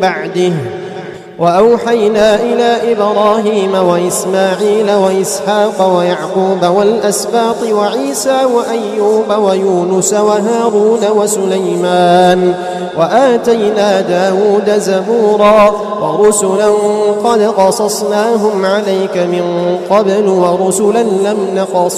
بعده. وأوحينا إلى إبراهيم وإسماعيل وإسحاق ويعقوب والأسباط وعيسى وأيوب ويونس وهارون وسليمان وآتينا داود زبورا ورسلا قد قصصناهم عليك من قبل ورسلا لم نقص